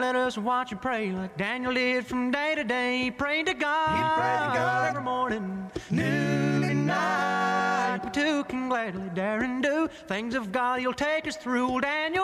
let us watch and pray like Daniel did from day to day. He prayed to God. He prayed to God every morning, noon and night. We too can gladly dare and do things of God. You'll take us through, Daniel.